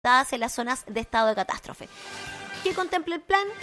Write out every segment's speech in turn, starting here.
en las zonas de estado de catástrofe. ¿Qué contempla el plan?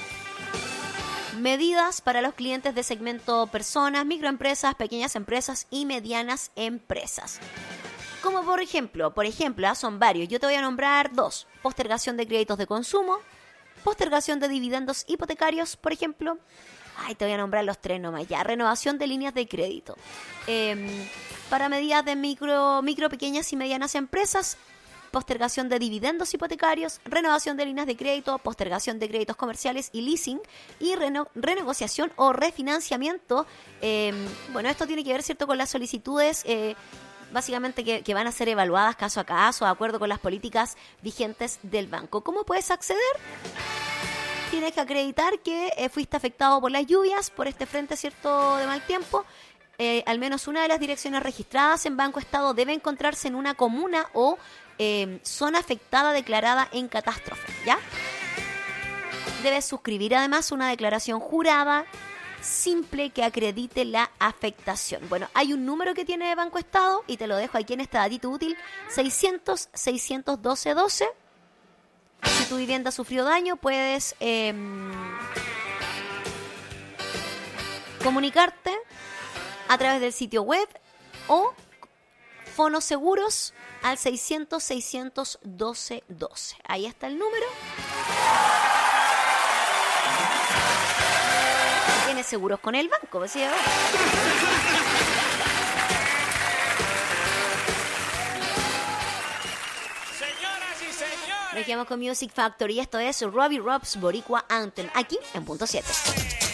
Medidas para los clientes de segmento personas, microempresas, pequeñas empresas y medianas empresas. Como por ejemplo, son varios. Yo te voy a nombrar 2. Postergación de créditos de consumo, postergación de dividendos hipotecarios, por ejemplo. Te voy a nombrar los 3 nomás ya. Renovación de líneas de crédito. Para medidas de micro, pequeñas y medianas empresas, postergación de dividendos hipotecarios, renovación de líneas de crédito, postergación de créditos comerciales y leasing y renegociación o refinanciamiento. Esto tiene que ver, ¿cierto?, con las solicitudes básicamente que van a ser evaluadas caso a caso, de acuerdo con las políticas vigentes del banco. ¿Cómo puedes acceder? Tienes que acreditar que fuiste afectado por las lluvias, por este frente, ¿cierto?, de mal tiempo. Al menos una de las direcciones registradas en Banco Estado debe encontrarse en una comuna o zona afectada declarada en catástrofe, ¿ya? Debes suscribir además una declaración jurada simple que acredite la afectación. Bueno, hay un número que tiene Banco Estado y te lo dejo aquí en este datito útil: 600-612-12. Si tu vivienda sufrió daño, puedes comunicarte a través del sitio web o Fonos Seguros al 600-612-12. Ahí está el número. Tienes seguros con el banco, ¿sí? Nos quedamos con Music Factory. Esto es Robbie Rob's Boricua Anthem, aquí en Punto 7.